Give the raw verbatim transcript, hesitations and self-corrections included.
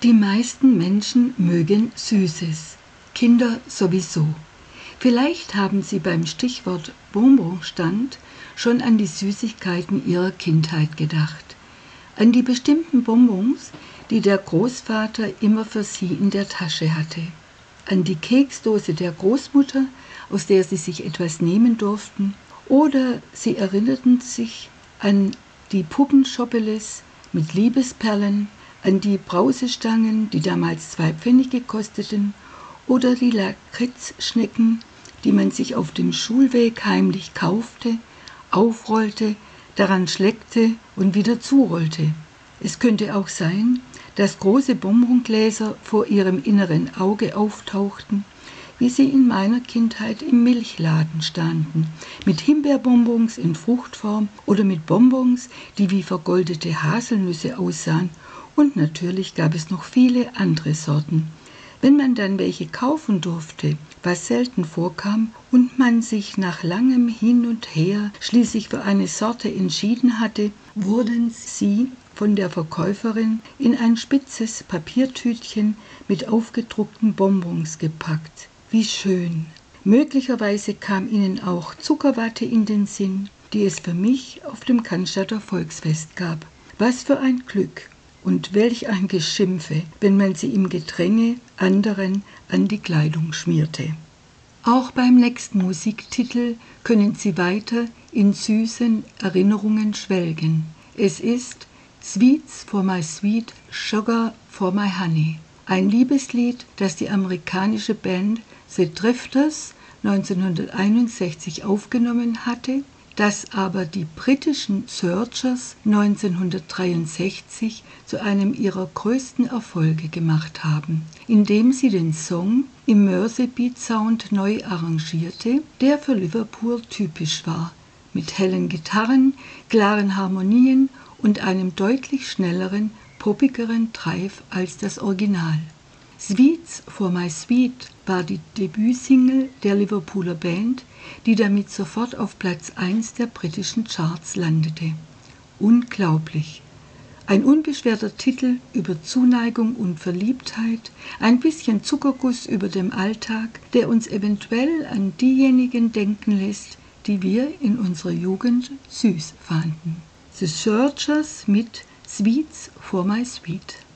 Die meisten Menschen mögen Süßes, Kinder sowieso. Vielleicht haben Sie beim Stichwort Bonbonstand schon an die Süßigkeiten Ihrer Kindheit gedacht. An die bestimmten Bonbons, die der Großvater immer für Sie in der Tasche hatte. An die Keksdose der Großmutter, aus der Sie sich etwas nehmen durften. Oder Sie erinnerten sich an die Puppenschopeles mit Liebesperlen, an die Brausestangen, die damals zwei Pfennig kosteten, oder die Lakritzschnecken, die man sich auf dem Schulweg heimlich kaufte, aufrollte, daran schleckte und wieder zurollte. Es könnte auch sein, dass große Bonbongläser vor ihrem inneren Auge auftauchten, wie sie in meiner Kindheit im Milchladen standen, mit Himbeerbonbons in Fruchtform oder mit Bonbons, die wie vergoldete Haselnüsse aussahen, und natürlich gab es noch viele andere Sorten. Wenn man dann welche kaufen durfte, was selten vorkam, und man sich nach langem Hin und Her schließlich für eine Sorte entschieden hatte, wurden sie von der Verkäuferin in ein spitzes Papiertütchen mit aufgedruckten Bonbons gepackt. Wie schön! Möglicherweise kam ihnen auch Zuckerwatte in den Sinn, die es für mich auf dem Cannstatter Volksfest gab. Was für ein Glück! Und welch ein Geschimpfe, wenn man sie im Gedränge anderen an die Kleidung schmierte. Auch beim nächsten Musiktitel können Sie weiter in süßen Erinnerungen schwelgen. Es ist Sweets for my sweet, Sugar for my honey. Ein Liebeslied, das die amerikanische Band The Drifters neunzehnhunderteinundsechzig aufgenommen hatte, das aber die britischen Searchers neunzehnhundertdreiundsechzig zu einem ihrer größten Erfolge gemacht haben, indem sie den Song im Merseybeat-Sound neu arrangierte, der für Liverpool typisch war, mit hellen Gitarren, klaren Harmonien und einem deutlich schnelleren, poppigeren Drive als das Original. Sweets for my sweet war die Debütsingle der Liverpooler Band, die damit sofort auf Platz eins der britischen Charts landete. Unglaublich! Ein unbeschwerter Titel über Zuneigung und Verliebtheit, ein bisschen Zuckerguss über dem Alltag, der uns eventuell an diejenigen denken lässt, die wir in unserer Jugend süß fanden. The Searchers mit Sweets for my sweet.